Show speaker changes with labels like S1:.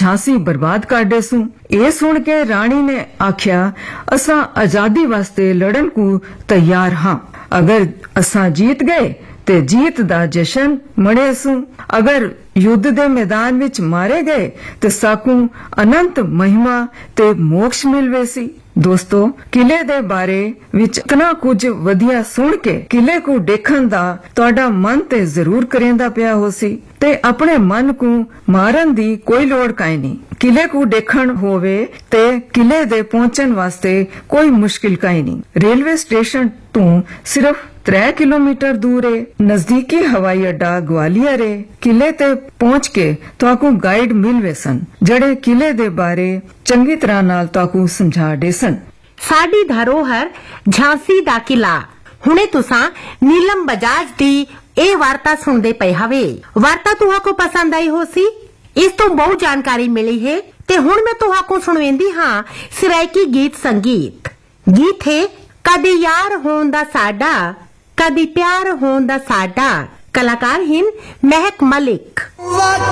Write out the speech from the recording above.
S1: झांसी बर्बाद कर देसू। ये सुन के रानी ने आख्या, असा आजादी वास्ते लड़न को तैयार हाँ। अगर असा जीत गए ते जीत दा जशन मनेसू, अगर युद्ध दे मैदान विच मारे गए ते साकू अनंत महिमा ते मोक्ष मिलवेसी। दोस्तों, किले दे बारे विच इतना कुछ वधिया सुन के किले को देखण दा तुहाडा मन ते जरूर करेंदा पिया होसी ते अपने मन को मारन दी कोई लोड़ काई नहीं। किले को देखण होवे ते किले दे पहुंचण वास्ते कोई मुश्किल काई नहीं। रेलवे स्टेशन तो सिर्फ 3 किलोमीटर दूर है। नजदीकी हवाई अड्डा ग्वालियर है। किले ते पहुंच के तुहाकू गाइड मिलवे सन, जड़े किले दे बारे चंगी तरह नाल तुहाकू समझा देसन।
S2: साडी धरोहर झांसी दा किला। हुणे तुसां नीलम बजाज दी ए वार्ता सुनदे पए हवे। वार्ता तुहाकू पसंद आई होसी। इस तो बहुत जानकारी मिली है ते हुण मैं तुहाकू सुणवेंदी हां सिराइकी गीत संगीत। गीत है कदी यार होण दा साडा, कदी प्यार होण दा साडा। कलाकार हिन महक मलिक।